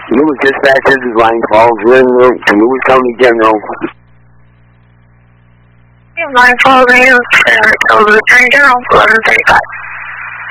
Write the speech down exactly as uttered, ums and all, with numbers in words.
Lewis Dispatch, this is Lion Falls, Lewis County General. Lion Falls, News, Attorney General, eleven thirty-five.